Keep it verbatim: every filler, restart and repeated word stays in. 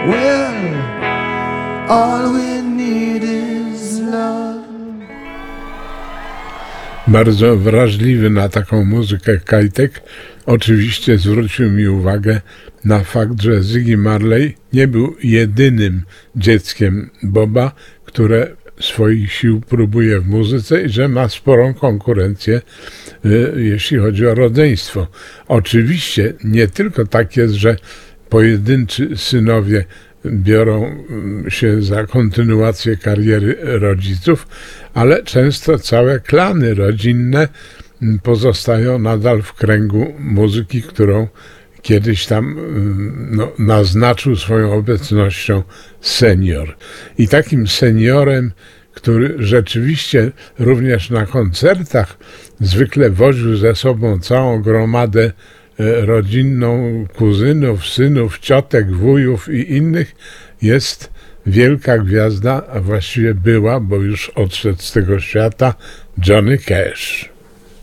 Well, all we need is love. Bardzo wrażliwy na taką muzykę Kajtek oczywiście zwrócił mi uwagę na fakt, że Ziggy Marley nie był jedynym dzieckiem Boba, które swoich sił próbuje w muzyce i że ma sporą konkurencję, jeśli chodzi o rodzeństwo. Oczywiście nie tylko tak jest, że pojedynczy synowie biorą się za kontynuację kariery rodziców, ale często całe klany rodzinne pozostają nadal w kręgu muzyki, którą kiedyś tam no, naznaczył swoją obecnością senior. I takim seniorem, który rzeczywiście również na koncertach zwykle woził ze sobą całą gromadę rodzinną, kuzynów, synów, ciotek, wujów i innych, jest wielka gwiazda, a właściwie była, bo już odszedł z tego świata, Johnny Cash.